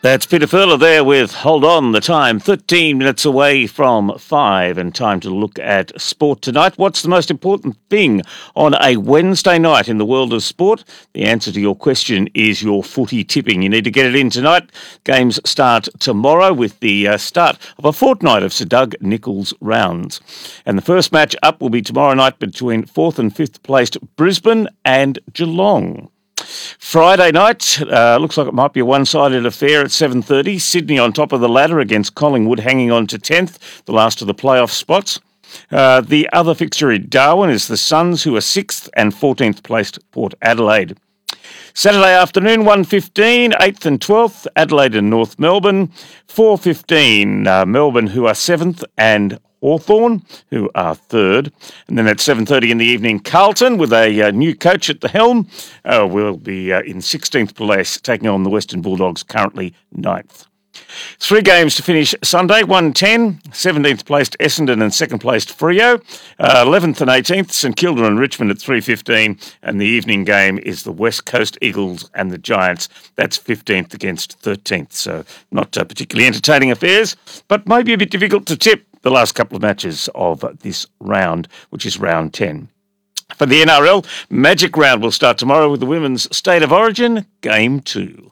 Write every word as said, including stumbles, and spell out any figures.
That's Peter Furler there with Hold On. The time, thirteen minutes away from five, and time to look at sport tonight. What's the most important thing on a Wednesday night in the world of sport? The answer to your question is your footy tipping. You need to get it in tonight. Games start tomorrow with the uh, start of a fortnight of Sir Doug Nicholls rounds. And the first match up will be tomorrow night between fourth and fifth placed Brisbane and Geelong. Friday night, uh, looks like it might be a one-sided affair at seven thirty. Sydney on top of the ladder against Collingwood, hanging on to tenth, the last of the playoff spots. Uh, the other fixture in Darwin is the Suns, who are sixth and fourteenth placed Port Adelaide. Saturday afternoon, one fifteen, eighth and twelfth, Adelaide and North Melbourne. four fifteen, uh, Melbourne, who are seventh, and Hawthorn, who are third. And then at seven thirty in the evening, Carlton, with a uh, new coach at the helm, uh, will be uh, in sixteenth place, taking on the Western Bulldogs, currently ninth. Three games to finish Sunday, one ten, seventeenth placed Essendon and second placed Freo, uh, eleventh and eighteenth, St Kilda and Richmond at three fifteen, and the evening game is the West Coast Eagles and the Giants. That's fifteenth against thirteenth, so not uh, particularly entertaining affairs, but maybe a bit difficult to tip the last couple of matches of this round, which is round ten. For the N R L, Magic Round will start tomorrow with the Women's State of Origin, Game two.